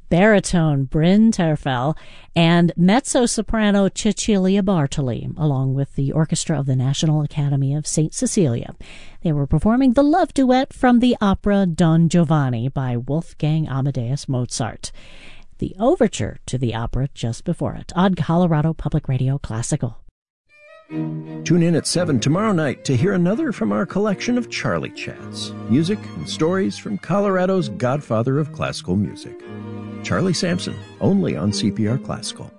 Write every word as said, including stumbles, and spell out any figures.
baritone Bryn Terfel, and mezzo-soprano Cecilia Bartoli, along with the orchestra of the National Academy of Saint Cecilia. They were performing the love duet from the opera Don Giovanni by Wolfgang Amadeus Mozart. The overture to the opera just before it on Colorado Public Radio Classical. Tune in at seven tomorrow night to hear another from our collection of Charlie Chats, music and stories from Colorado's godfather of classical music, Charlie Sampson, only on C P R Classical.